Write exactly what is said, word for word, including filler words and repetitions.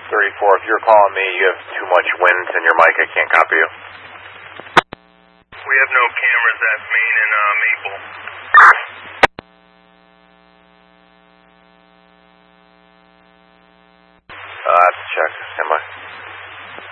thirty-four, if you're calling me, you have too much wind in your mic. I can't copy you. We have no cameras at Main and uh, Maple. Uh, I have to check. Stand by.